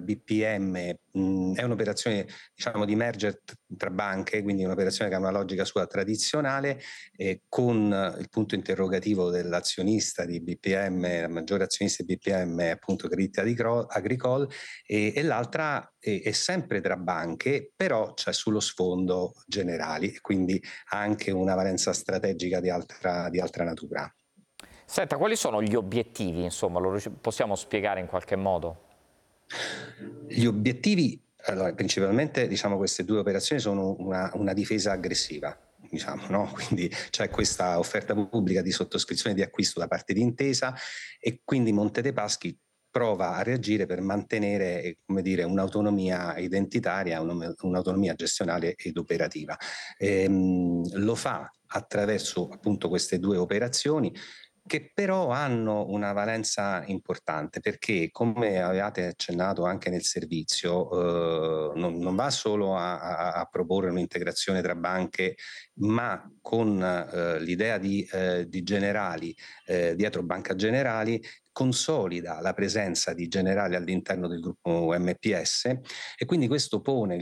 BPM è un'operazione, diciamo, di merger tra banche, quindi un'operazione che ha una logica sua tradizionale, con il punto interrogativo dell'azionista di BPM, la maggiore azionista di BPM è appunto Crédit Agricole, e l'altra è sempre tra banche, però c'è sullo sfondo Generali, quindi ha anche una valenza strategica di altra natura. Senta, quali sono gli obiettivi, insomma, lo possiamo spiegare in qualche modo? Gli obiettivi, allora, principalmente, diciamo, queste due operazioni sono una difesa aggressiva, diciamo, no? Quindi c'è questa offerta pubblica di sottoscrizione di acquisto da parte di Intesa, e quindi Monte dei Paschi prova a reagire per mantenere, come dire, un'autonomia identitaria, un'autonomia gestionale ed operativa. Lo fa attraverso appunto queste due operazioni, che però hanno una valenza importante, perché, come avevate accennato anche nel servizio, non va solo a proporre un'integrazione tra banche, ma con l'idea di Generali, dietro Banca Generali, consolida la presenza di Generali all'interno del gruppo MPS, e quindi questo pone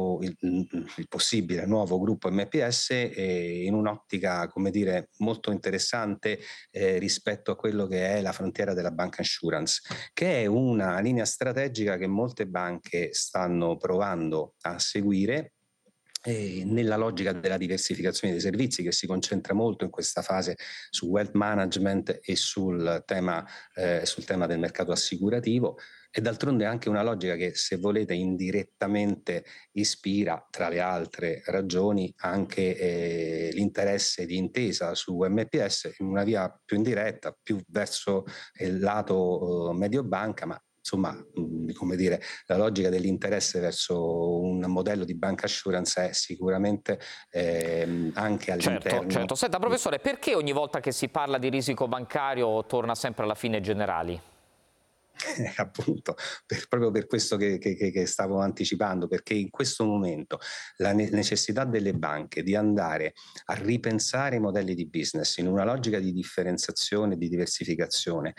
il possibile nuovo gruppo MPS in un'ottica, come dire, molto interessante rispetto a quello che è la frontiera della bank insurance, che è una linea strategica che molte banche stanno provando a seguire, nella logica della diversificazione dei servizi, che si concentra molto in questa fase su wealth management e sul tema del mercato assicurativo. E d'altronde anche una logica che, se volete, indirettamente ispira, tra le altre ragioni, anche l'interesse di Intesa su MPS, in una via più indiretta, più verso il lato Mediobanca, ma insomma, come dire, la logica dell'interesse verso un modello di bank assurance è sicuramente anche all'interno. Certo. Senta, professore, perché ogni volta che si parla di risico bancario torna sempre alla fine Generali? Appunto, proprio per questo che stavo anticipando, perché in questo momento la necessità delle banche di andare a ripensare i modelli di business in una logica di differenziazione, di diversificazione,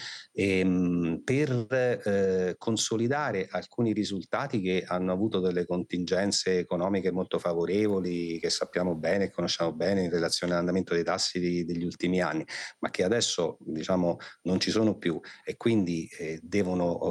per consolidare alcuni risultati che hanno avuto delle contingenze economiche molto favorevoli, che sappiamo bene e conosciamo bene in relazione all'andamento dei tassi degli ultimi anni, ma che adesso, diciamo, non ci sono più, e quindi devono,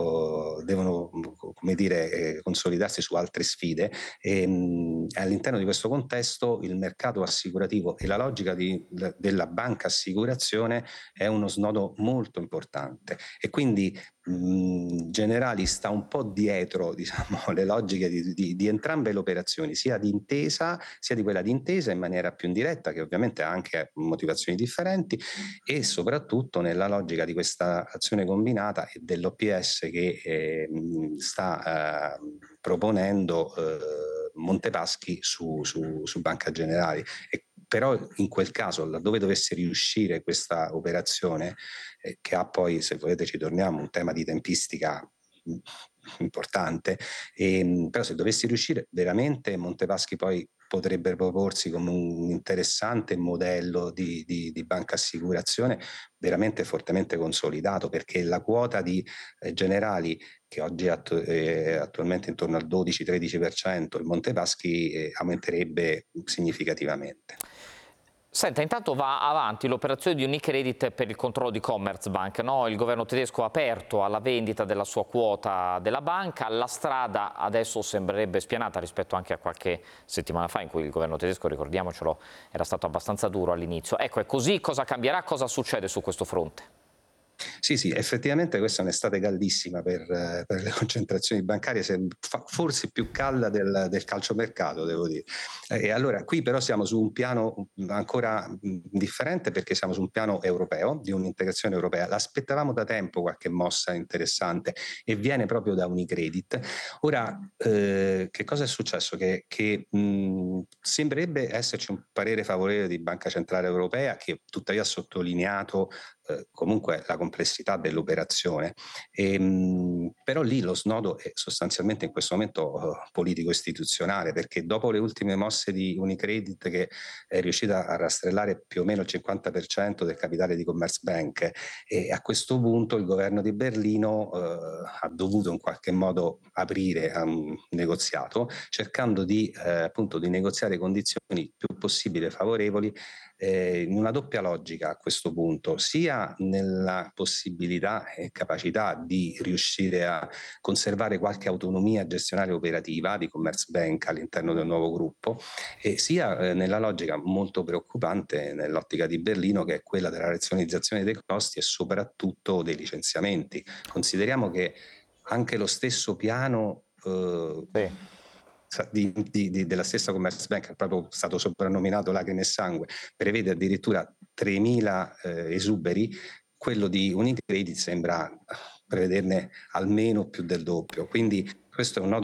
come dire, consolidarsi su altre sfide. All'interno di questo contesto il mercato assicurativo e la logica della banca assicurazione è uno snodo molto importante, e quindi Generali sta un po' dietro, diciamo, le logiche di entrambe le operazioni, sia di Intesa, sia di quella di Intesa in maniera più indiretta, che ovviamente ha anche motivazioni differenti, e soprattutto nella logica di questa azione combinata e dell'OPS che sta proponendo Montepaschi su Banca Generali. Però in quel caso, laddove dovesse riuscire questa operazione, che ha poi, se volete ci torniamo, un tema di tempistica importante, però se dovessi riuscire veramente, Montepaschi poi potrebbe proporsi come un interessante modello di banca assicurazione veramente fortemente consolidato, perché la quota di Generali, che oggi è attualmente intorno al 12-13%, il Montepaschi aumenterebbe significativamente. Senta, intanto va avanti l'operazione di Unicredit per il controllo di Commerzbank, no? Il governo tedesco ha aperto alla vendita della sua quota della banca, la strada adesso sembrerebbe spianata rispetto anche a qualche settimana fa, in cui il governo tedesco, ricordiamocelo, era stato abbastanza duro all'inizio. Ecco, è così, cosa cambierà, cosa succede su questo fronte? Sì, effettivamente questa è un'estate caldissima per le concentrazioni bancarie, forse più calda del calciomercato, devo dire. E allora qui però siamo su un piano ancora differente, perché siamo su un piano europeo, di un'integrazione europea. L'aspettavamo da tempo qualche mossa interessante, e viene proprio da Unicredit. Ora, che cosa è successo? Che sembrerebbe esserci un parere favorevole di Banca Centrale Europea, che tuttavia ha sottolineato comunque la complessità dell'operazione. Però lì lo snodo è sostanzialmente in questo momento politico-istituzionale, perché dopo le ultime mosse di Unicredit, che è riuscita a rastrellare più o meno il 50% del capitale di Commerzbank, e a questo punto il governo di Berlino ha dovuto in qualche modo aprire a un negoziato, cercando appunto di negoziare condizioni più possibile favorevoli, in una doppia logica a questo punto, sia nella possibilità e capacità di riuscire a conservare qualche autonomia gestionale operativa di Commerzbank all'interno del nuovo gruppo, e sia nella logica molto preoccupante nell'ottica di Berlino, che è quella della razionalizzazione dei costi e soprattutto dei licenziamenti. Consideriamo che anche lo stesso piano della stessa Commerzbank, è proprio stato soprannominato Lacrime e Sangue, prevede addirittura 3.000 esuberi. Quello di Unicredit sembra prevederne almeno più del doppio, quindi questo è un nodo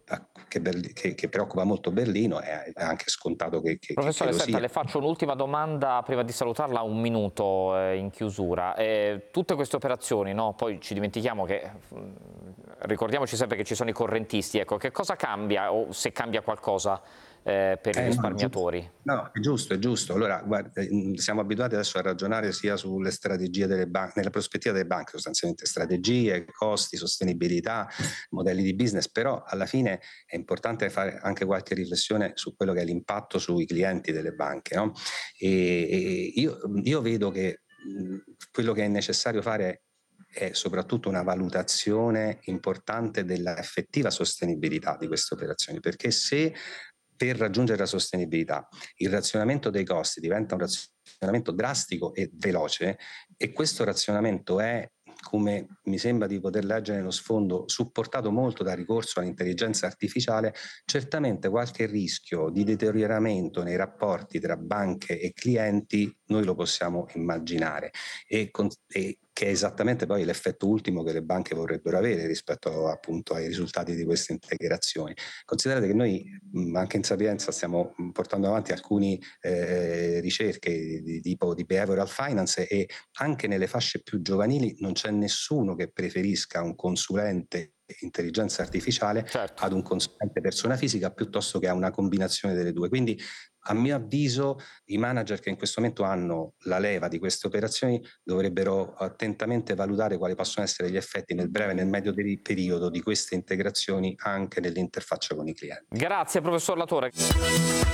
che preoccupa molto Berlino, e è anche scontato che Professore, lo senta, sia. le faccio un'ultima domanda prima di salutarla, un minuto in chiusura. Tutte queste operazioni, no? Poi ci dimentichiamo che, ricordiamoci sempre che ci sono i correntisti, ecco, che cosa cambia, o se cambia qualcosa per i risparmiatori? No, è giusto. Allora, guarda, siamo abituati adesso a ragionare sia sulle strategie delle banche, nella prospettiva delle banche, sostanzialmente strategie, costi, sostenibilità, modelli di business, però alla fine è importante fare anche qualche riflessione su quello che è l'impatto sui clienti delle banche, no? E io vedo che quello che è necessario fare è soprattutto una valutazione importante della effettiva sostenibilità di queste operazioni, perché se per raggiungere la sostenibilità il razionamento dei costi diventa un razionamento drastico e veloce, e questo razionamento è, come mi sembra di poter leggere nello sfondo, supportato molto dal ricorso all'intelligenza artificiale, certamente qualche rischio di deterioramento nei rapporti tra banche e clienti noi lo possiamo immaginare, e che è esattamente poi l'effetto ultimo che le banche vorrebbero avere rispetto appunto ai risultati di queste integrazioni. Considerate che noi anche in Sapienza stiamo portando avanti alcune ricerche di tipo di behavioral finance, e anche nelle fasce più giovanili non c'è nessuno che preferisca un consulente intelligenza artificiale ad un consulente persona fisica, piuttosto che a una combinazione delle due. Quindi a mio avviso i manager che in questo momento hanno la leva di queste operazioni dovrebbero attentamente valutare quali possono essere gli effetti nel breve e nel medio periodo di queste integrazioni anche nell'interfaccia con i clienti. Grazie professor Latore.